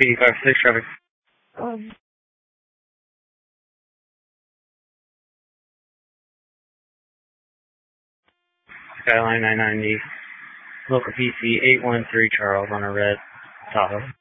P56 traffic. Skyline 990. Local PC 813 Charles on a red Tahoe.